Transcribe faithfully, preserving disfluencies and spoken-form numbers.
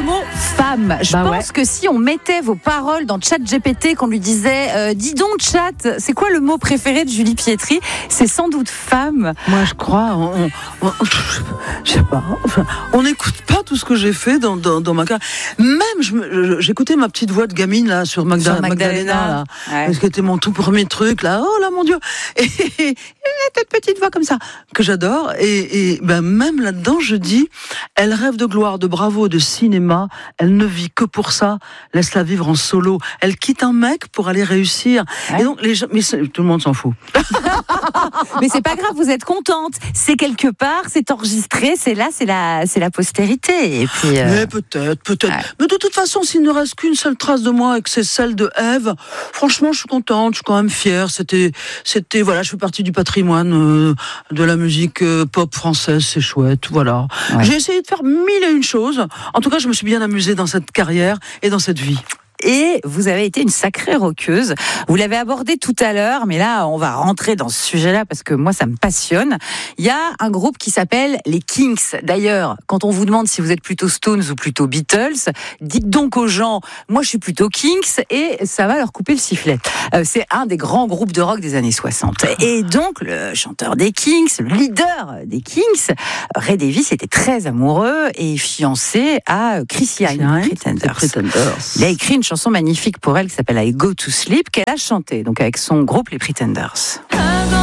mot femme. Je bah pense ouais. que si on mettait vos paroles dans ChatGPT, qu'on lui disait euh, dis donc chat, c'est quoi le mot préféré de Julie Pietri, c'est sans doute femme. Moi, je crois, on, on, on, je sais pas, enfin, on n'écoute pas tout ce que j'ai fait dans, dans, dans ma carrière. Même, je me, j'écoutais ma petite voix de gamine là sur, Magda, Sur Magdalena, Magdalena, là, ouais. parce que c'était mon tout premier truc là. Oh là, mon Dieu, et, et, et cette petite voix comme ça que j'adore. Et, et ben même là-dedans, je dis, elle rêve de gloire, de bravo, de cinéma. Elle ne vit que pour ça. Laisse-la vivre en solo. Elle quitte un mec pour aller réussir. Ouais. Et donc les gens, mais tout le monde s'en fout. Mais c'est pas grave, vous êtes contente. C'est quelque part, c'est enregistré, c'est là, c'est la, c'est la postérité. Et puis. Euh... Mais peut-être, peut-être. Ouais. Mais de toute façon, s'il ne reste qu'une seule trace de moi et que c'est celle de Ève, franchement, je suis contente, je suis quand même fière. C'était, c'était, voilà, je fais partie du patrimoine euh, de la musique euh, pop française, c'est chouette, voilà. Ouais. J'ai essayé de faire mille et une choses. En tout cas, je me suis bien amusée dans cette carrière et dans cette vie. Et vous avez été une sacrée rockeuse. Vous l'avez abordé tout à l'heure, mais là, on va rentrer dans ce sujet-là parce que moi, ça me passionne. Il y a un groupe qui s'appelle les Kinks. D'ailleurs, quand on vous demande si vous êtes plutôt Stones ou plutôt Beatles, dites donc aux gens, moi, je suis plutôt Kinks, et ça va leur couper le sifflet. Euh, c'est un des grands groupes de rock des années soixante. Et donc, le chanteur des Kinks, le leader des Kinks, Ray Davies, était très amoureux et fiancé à Chrissy Hynde, Pretenders. Pretenders. Il a écrit une chanson magnifique pour elle qui s'appelle I Go to Sleep, qu'elle a chantée donc avec son groupe les Pretenders.